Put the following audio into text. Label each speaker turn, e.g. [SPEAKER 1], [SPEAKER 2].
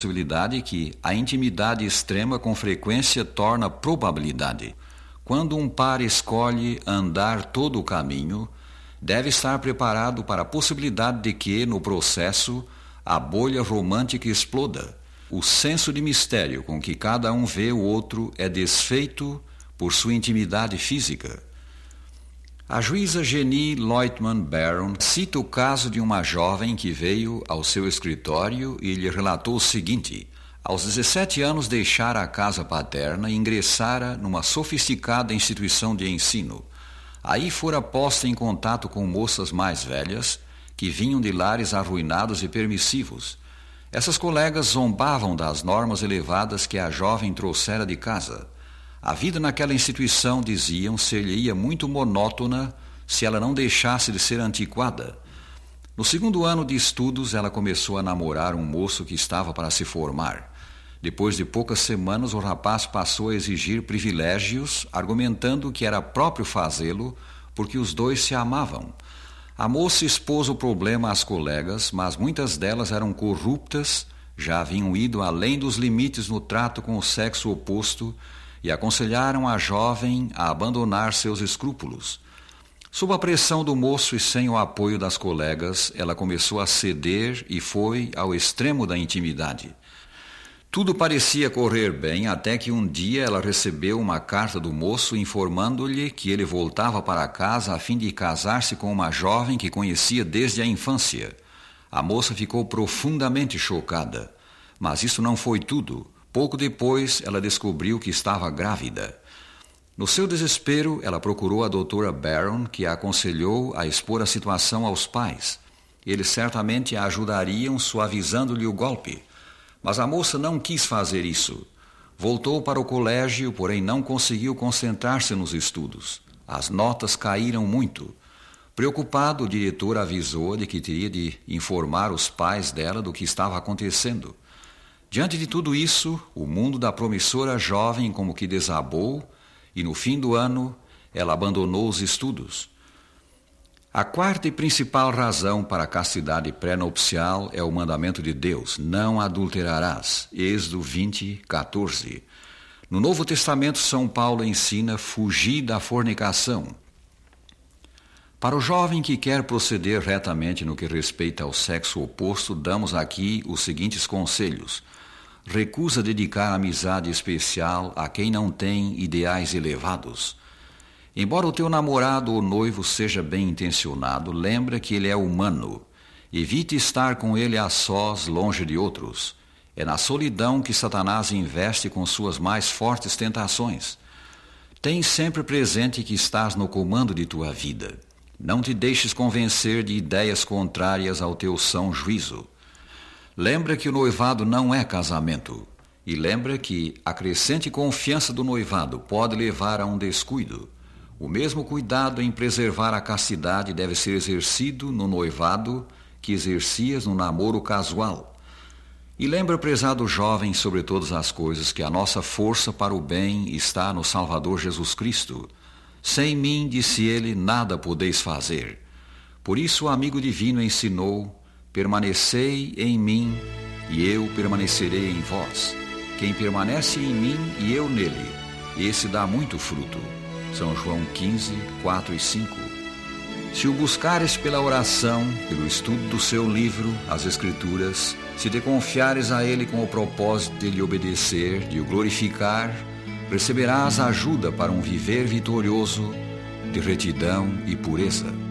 [SPEAKER 1] possibilidade que a intimidade extrema com frequência torna probabilidade. Quando um par escolhe andar todo o caminho, deve estar preparado para a possibilidade de que, no processo, a bolha romântica exploda. O senso de mistério com que cada um vê o outro é desfeito por sua intimidade física. A juíza Jenny Leutman Barron cita o caso de uma jovem que veio ao seu escritório e lhe relatou o seguinte: aos 17 anos deixara a casa paterna e ingressara numa sofisticada instituição de ensino. Aí fora posta em contato com moças mais velhas, que vinham de lares arruinados e permissivos. Essas colegas zombavam das normas elevadas que a jovem trouxera de casa. A vida naquela instituição, diziam, ser-lhe-ia muito monótona se ela não deixasse de ser antiquada. No segundo ano de estudos, ela começou a namorar um moço que estava para se formar. Depois de poucas semanas, o rapaz passou a exigir privilégios, argumentando que era próprio fazê-lo, porque os dois se amavam. A moça expôs o problema às colegas, mas muitas delas eram corruptas, já haviam ido além dos limites no trato com o sexo oposto e aconselharam a jovem a abandonar seus escrúpulos. Sob a pressão do moço e sem o apoio das colegas, ela começou a ceder e foi ao extremo da intimidade. Tudo parecia correr bem até que um dia ela recebeu uma carta do moço informando-lhe que ele voltava para casa a fim de casar-se com uma jovem que conhecia desde a infância. A moça ficou profundamente chocada, mas isso não foi tudo. Pouco depois, ela descobriu que estava grávida. No seu desespero, ela procurou a doutora Barron, que a aconselhou a expor a situação aos pais. Eles certamente a ajudariam suavizando-lhe o golpe. Mas a moça não quis fazer isso. Voltou para o colégio, porém não conseguiu concentrar-se nos estudos. As notas caíram muito. Preocupado, o diretor avisou de que teria de informar os pais dela do que estava acontecendo. Diante de tudo isso, o mundo da promissora jovem como que desabou e no fim do ano ela abandonou os estudos. A quarta e principal razão para a castidade pré-nupcial é o mandamento de Deus: não adulterarás. Êxodo 20, 14. No Novo Testamento, São Paulo ensina fugir da fornicação. Para o jovem que quer proceder retamente no que respeita ao sexo oposto, damos aqui os seguintes conselhos. Recusa dedicar amizade especial a quem não tem ideais elevados. Embora o teu namorado ou noivo seja bem intencionado, lembra que ele é humano. Evite estar com ele a sós, longe de outros. É na solidão que Satanás investe com suas mais fortes tentações. Tem sempre presente que estás no comando de tua vida. Não te deixes convencer de ideias contrárias ao teu são juízo. Lembra que o noivado não é casamento. E lembra que a crescente confiança do noivado pode levar a um descuido. O mesmo cuidado em preservar a castidade deve ser exercido no noivado que exercias no namoro casual. E lembra, prezado jovem, sobre todas as coisas, que a nossa força para o bem está no Salvador Jesus Cristo. Sem mim, disse ele, nada podeis fazer. Por isso o amigo divino ensinou: permanecei em mim e eu permanecerei em vós. Quem permanece em mim e eu nele, esse dá muito fruto. São João 15, 4 e 5. Se o buscares pela oração, pelo estudo do seu livro, as Escrituras, se te confiares a ele com o propósito de lhe obedecer, de o glorificar, receberás ajuda para um viver vitorioso de retidão e pureza.